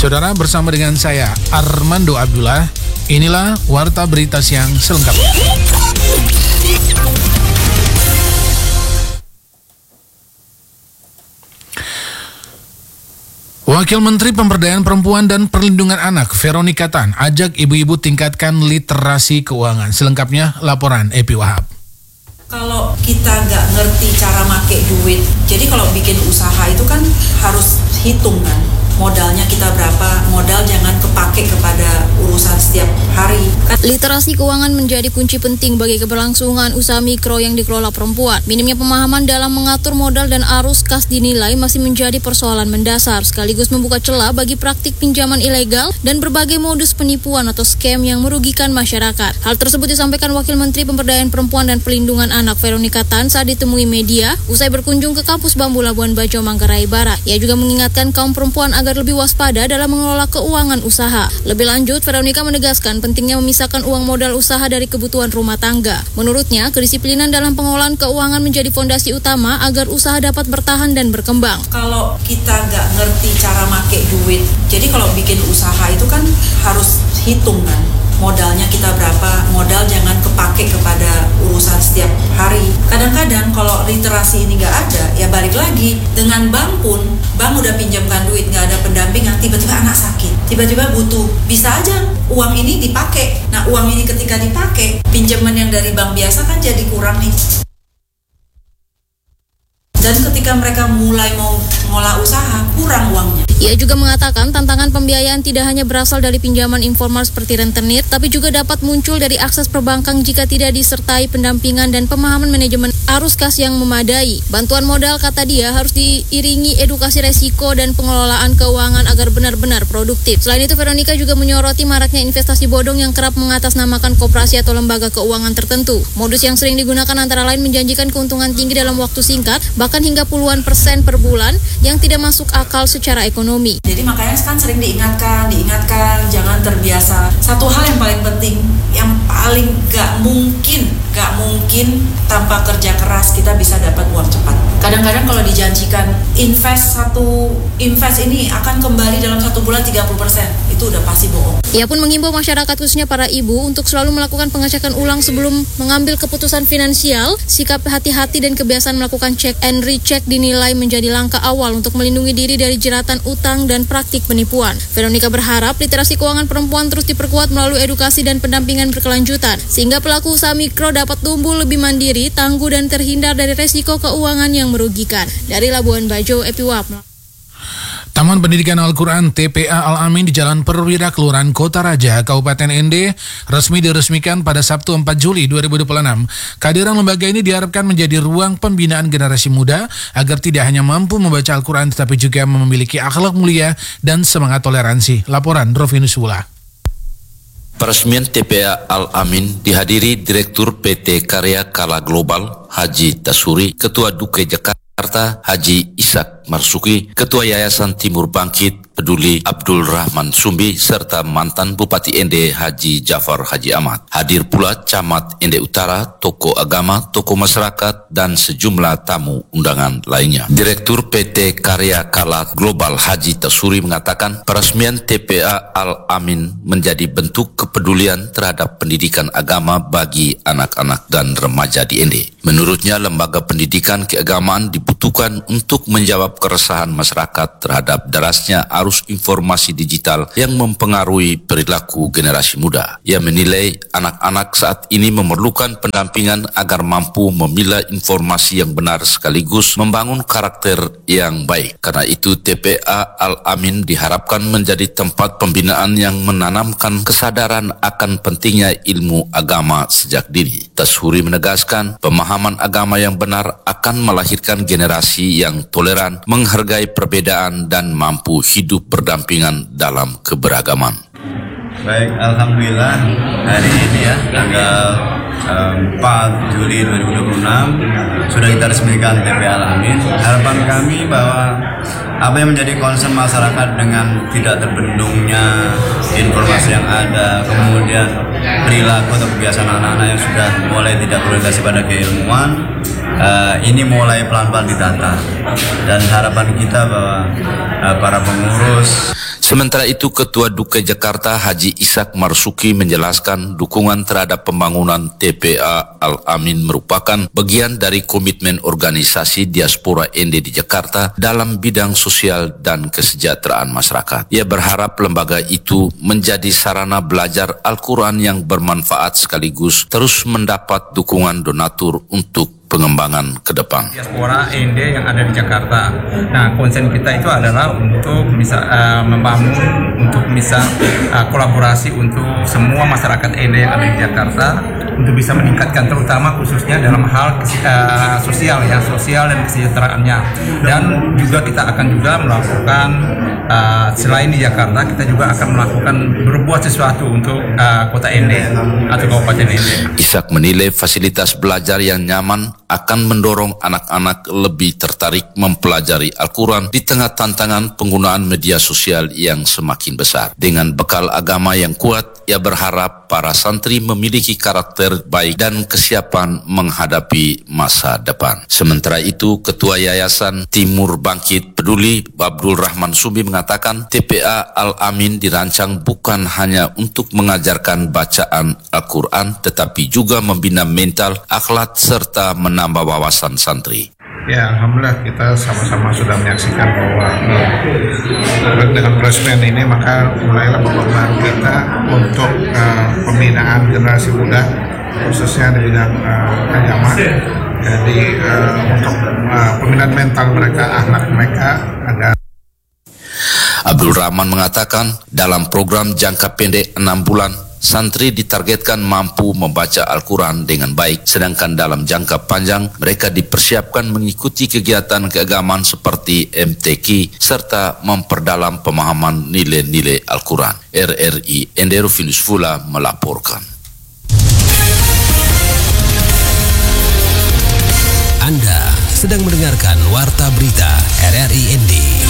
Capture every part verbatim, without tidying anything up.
Saudara, bersama dengan saya Armando Abdullah, inilah Warta Berita Siang selengkapnya. Wakil Menteri Pemberdayaan Perempuan dan Perlindungan Anak Veronica Tan ajak ibu-ibu tingkatkan literasi keuangan. Selengkapnya laporan Epi Wahab. Kalau kita nggak ngerti cara make duit, jadi kalau bikin usaha itu kan harus hitung kan, modalnya kita berapa, modal jangan kepake kepada urusan setiap hari. Literasi keuangan menjadi kunci penting bagi keberlangsungan usaha mikro yang dikelola perempuan. Minimnya pemahaman dalam mengatur modal dan arus kas dinilai masih menjadi persoalan mendasar, sekaligus membuka celah bagi praktik pinjaman ilegal dan berbagai modus penipuan atau scam yang merugikan masyarakat. Hal tersebut disampaikan Wakil Menteri Pemberdayaan Perempuan dan Perlindungan Anak Veronica Tan saat ditemui media usai berkunjung ke kampus Bambu Labuan Bajo, Manggarai Barat. Ia juga mengingatkan kaum perempuan agar lebih waspada dalam mengelola keuangan usaha. Lebih lanjut, Veronica menegaskan pentingnya memisahkan uang modal usaha dari kebutuhan rumah tangga. Menurutnya, kedisiplinan dalam pengelolaan keuangan menjadi fondasi utama agar usaha dapat bertahan dan berkembang. Kalau kita nggak ngerti cara make duit, jadi kalau bikin usaha itu kan harus hitung kan, modalnya kita berapa, modal jangan kepake kepada urusan setiap hari. Kadang-kadang kalau literasi ini nggak ada, ya balik lagi, dengan bank pun, bank udah pinjamkan duit, nggak ada pendampingan, tiba-tiba anak sakit, tiba-tiba butuh, bisa aja uang ini dipakai. Nah, uang ini ketika dipakai, pinjaman yang dari bank biasa kan jadi kurang nih. Dan ketika mereka mulai mau ngolah usaha, kurang uangnya. Ia juga mengatakan tantangan pembiayaan tidak hanya berasal dari pinjaman informal seperti rentenir, tapi juga dapat muncul dari akses perbankan jika tidak disertai pendampingan dan pemahaman manajemen arus kas yang memadai. Bantuan modal, kata dia, harus diiringi edukasi resiko dan pengelolaan keuangan agar benar-benar produktif. Selain itu, Veronica juga menyoroti maraknya investasi bodong yang kerap mengatasnamakan koperasi atau lembaga keuangan tertentu. Modus yang sering digunakan antara lain menjanjikan keuntungan tinggi dalam waktu singkat, bahkan hingga puluhan persen per bulan yang tidak masuk akal secara ekonomi. Jadi makanya kan sering diingatkan, diingatkan jangan terbiasa. Satu hal yang paling penting, yang paling gak mungkin, gak mungkin tanpa kerja keras kita bisa dapat uang cepat. Kadang-kadang kalau dijanjikan invest satu invest ini akan kembali dalam satu bulan tiga puluh persen, itu udah pasti bohong. Ia pun mengimbau masyarakat khususnya para ibu untuk selalu melakukan pengecekan ulang sebelum mengambil keputusan finansial. Sikap hati-hati dan kebiasaan melakukan check and recheck dinilai menjadi langkah awal untuk melindungi diri dari jeratan utang dan praktik penipuan. Veronica berharap literasi keuangan perempuan terus diperkuat melalui edukasi dan pendampingan berkelanjutan, sehingga pelaku usaha mikro dapat tumbuh lebih mandiri, tangguh dan terhindar dari resiko keuangan yang merugikan. Dari Labuan Bajo, Epi Wahab. Taman Pendidikan Al-Quran T P A Al-Amin di Jalan Perwira, Kelurahan Kota Raja, Kabupaten N D, resmi diresmikan pada Sabtu empat Juli dua ribu dua puluh enam. Kehadiran lembaga ini diharapkan menjadi ruang pembinaan generasi muda agar tidak hanya mampu membaca Al-Quran tetapi juga memiliki akhlak mulia dan semangat toleransi. Laporan Rovinus Wula. Peresmian T P A Al-Amin dihadiri Direktur P T Karya Kala Global Haji Tasuri, Ketua Duke Jakarta Haji Ishak Marsuki, Ketua Yayasan Timur Bangkit Peduli Abdul Rahman Sumbi, serta mantan Bupati N D Haji Jafar Haji Ahmad. Hadir pula Camat N D Utara, tokoh agama, tokoh masyarakat, dan sejumlah tamu undangan lainnya. Direktur P T Karya Kala Global Haji Tasuri mengatakan peresmian T P A Al-Amin menjadi bentuk kepedulian terhadap pendidikan agama bagi anak-anak dan remaja di N D. Menurutnya, lembaga pendidikan keagamaan dibutuhkan untuk menjawab keresahan masyarakat terhadap derasnya arus informasi digital yang mempengaruhi perilaku generasi muda. Ia menilai anak-anak saat ini memerlukan pendampingan agar mampu memilah informasi yang benar sekaligus membangun karakter yang baik. Karena itu, T P A Al-Amin diharapkan menjadi tempat pembinaan yang menanamkan kesadaran akan pentingnya ilmu agama sejak dini. Tasuri menegaskan pemahaman agama yang benar akan melahirkan generasi yang toleran, menghargai perbedaan, dan mampu hidup berdampingan dalam keberagaman. Baik, alhamdulillah hari ini ya tanggal empat Juli dua ribu dua puluh enam sudah kita resmikan T P A Al-Amin. Harapan kami bahwa apa yang menjadi concern masyarakat dengan tidak terbendungnya informasi yang ada, kemudian perilaku atau kebiasaan anak-anak yang sudah mulai tidak berorientasi pada keilmuan, uh, ini mulai pelan-pelan ditata, dan harapan kita bahwa uh, para pengurus. Sementara itu, Ketua D U K Jakarta Haji Ishak Marzuki menjelaskan dukungan terhadap pembangunan T P A Al-Amin merupakan bagian dari komitmen organisasi diaspora N D di Jakarta dalam bidang sosial dan kesejahteraan masyarakat. Ia berharap lembaga itu menjadi sarana belajar Al-Quran yang bermanfaat sekaligus terus mendapat dukungan donatur untuk pengembangan ke depan. Diaspora N D yang ada di Jakarta. Nah, konsen kita itu adalah untuk bisa uh, membangun, untuk bisa uh, kolaborasi untuk semua masyarakat N D yang ada di Jakarta untuk bisa meningkatkan, terutama khususnya dalam hal uh, sosial ya, sosial dan kesejahteraannya. Dan juga kita akan juga melakukan uh, selain di Jakarta, kita juga akan melakukan berbuat sesuatu untuk uh, kota N D atau kabupaten N D. Ishak menilai fasilitas belajar yang nyaman akan mendorong anak-anak lebih tertarik mempelajari Al-Quran di tengah tantangan penggunaan media sosial yang semakin besar. Dengan bekal agama yang kuat, ia berharap para santri memiliki karakter baik dan kesiapan menghadapi masa depan. Sementara itu, Ketua Yayasan Timur Bangkit Peduli Abdul Rahman Sumbi mengatakan T P A Al-Amin dirancang bukan hanya untuk mengajarkan bacaan Al-Quran, tetapi juga membina mental, akhlak, serta menambah wawasan santri. Ya, alhamdulillah kita sama-sama sudah menyaksikan bahwa uh, dengan peresmian ini maka mulailah pembangunan kita untuk uh, pembinaan generasi muda khususnya di bidang uh, agama. Jadi uh, untuk uh, pembinaan mental mereka, akhlak mereka agar. Abdul Rahman mengatakan dalam program jangka pendek enam bulan, santri ditargetkan mampu membaca Al-Quran dengan baik, sedangkan dalam jangka panjang mereka dipersiapkan mengikuti kegiatan keagamaan seperti M T Q serta memperdalam pemahaman nilai-nilai Al-Quran. R R I Endero Finus Fula melaporkan. Anda sedang mendengarkan Warta Berita R R I N D.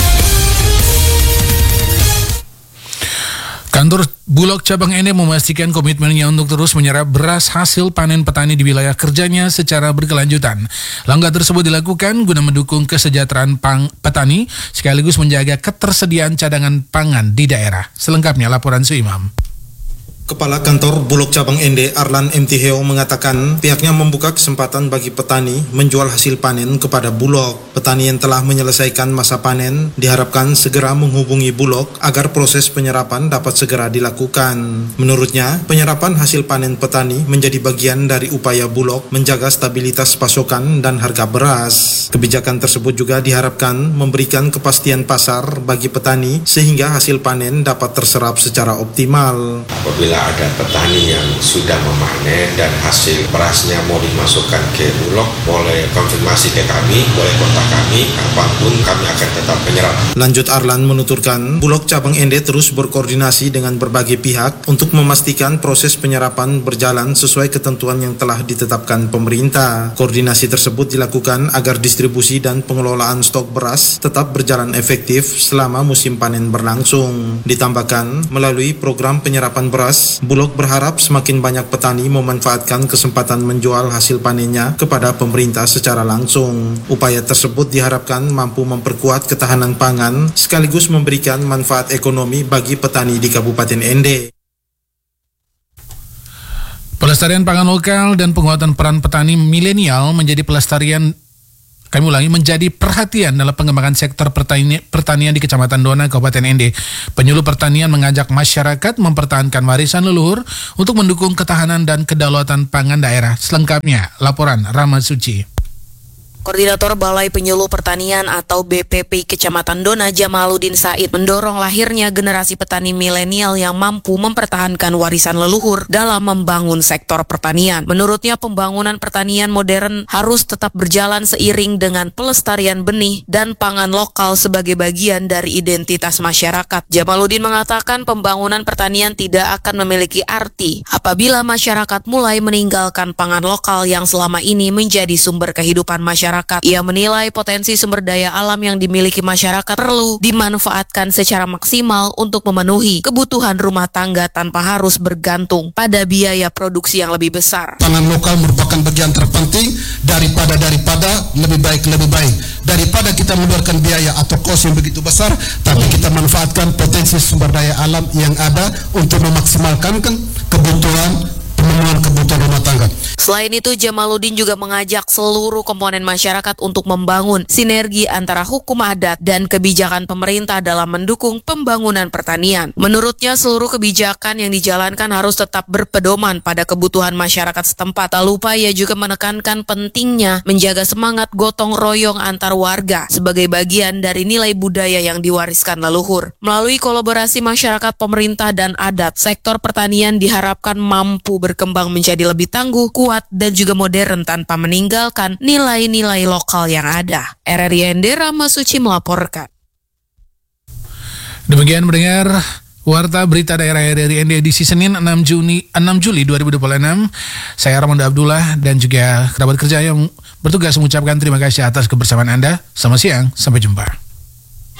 Kantor Bulog Cabang N D memastikan komitmennya untuk terus menyerap beras hasil panen petani di wilayah kerjanya secara berkelanjutan. Langkah tersebut dilakukan guna mendukung kesejahteraan pang petani sekaligus menjaga ketersediaan cadangan pangan di daerah. Selengkapnya laporan Suimam. Kepala Kantor Bulog Cabang N D Arlan M T Heo mengatakan pihaknya membuka kesempatan bagi petani menjual hasil panen kepada Bulog. Petani yang telah menyelesaikan masa panen diharapkan segera menghubungi Bulog agar proses penyerapan dapat segera dilakukan. Menurutnya, penyerapan hasil panen petani menjadi bagian dari upaya Bulog menjaga stabilitas pasokan dan harga beras. Kebijakan tersebut juga diharapkan memberikan kepastian pasar bagi petani sehingga hasil panen dapat terserap secara optimal. Apabila ada petani yang sudah memanen dan hasil berasnya mau dimasukkan ke Bulog, boleh konfirmasi ke kami, boleh kontak kami, kapanpun kami akan tetap menyerap. Lanjut Arlan menuturkan, Bulog Cabang N D terus berkoordinasi dengan berbagai pihak untuk memastikan proses penyerapan berjalan sesuai ketentuan yang telah ditetapkan pemerintah. Koordinasi tersebut dilakukan agar distribusi dan pengelolaan stok beras tetap berjalan efektif selama musim panen berlangsung. Ditambahkan, melalui program penyerapan beras, Bulog berharap semakin banyak petani memanfaatkan kesempatan menjual hasil panennya kepada pemerintah secara langsung. Upaya tersebut diharapkan mampu memperkuat ketahanan pangan sekaligus memberikan manfaat ekonomi bagi petani di Kabupaten N D. Pelestarian pangan lokal dan penguatan peran petani milenial menjadi pelestarian Kami ulangi, menjadi perhatian dalam pengembangan sektor pertani- pertanian di Kecamatan Dona, Kabupaten N D. Penyuluh pertanian mengajak masyarakat mempertahankan warisan leluhur untuk mendukung ketahanan dan kedaulatan pangan daerah. Selengkapnya, laporan Rama Suci. Koordinator Balai Penyuluh Pertanian atau B P P Kecamatan Dona, Jamaluddin Said, mendorong lahirnya generasi petani milenial yang mampu mempertahankan warisan leluhur dalam membangun sektor pertanian. Menurutnya, pembangunan pertanian modern harus tetap berjalan seiring dengan pelestarian benih dan pangan lokal sebagai bagian dari identitas masyarakat. Jamaluddin mengatakan pembangunan pertanian tidak akan memiliki arti apabila masyarakat mulai meninggalkan pangan lokal yang selama ini menjadi sumber kehidupan masyarakat masyarakat. Ia menilai potensi sumber daya alam yang dimiliki masyarakat perlu dimanfaatkan secara maksimal untuk memenuhi kebutuhan rumah tangga tanpa harus bergantung pada biaya produksi yang lebih besar. Pangan lokal merupakan bagian terpenting daripada daripada lebih baik lebih baik daripada kita mengeluarkan biaya atau kos yang begitu besar, tapi kita manfaatkan potensi sumber daya alam yang ada untuk memaksimalkan kebutuhan pemenuhan kebutuhan rumah tangga. Selain itu, Jamaluddin juga mengajak seluruh komponen masyarakat untuk membangun sinergi antara hukum adat dan kebijakan pemerintah dalam mendukung pembangunan pertanian. Menurutnya, seluruh kebijakan yang dijalankan harus tetap berpedoman pada kebutuhan masyarakat setempat. Tak lupa ia juga menekankan pentingnya menjaga semangat gotong royong antar warga sebagai bagian dari nilai budaya yang diwariskan leluhur. Melalui kolaborasi masyarakat, pemerintah, dan adat, sektor pertanian diharapkan mampu berkembang menjadi lebih tangguh, kuat, dan juga modern tanpa meninggalkan nilai-nilai lokal yang ada. R R I N D Rama Suci melaporkan. Demikian mendengar Warta Berita Daerah R R I N D edisi Senin enam Juli dua ribu dua puluh enam. Saya Armando Abdullah dan juga kerabat kerja yang bertugas mengucapkan terima kasih atas kebersamaan Anda. Selamat siang, sampai jumpa.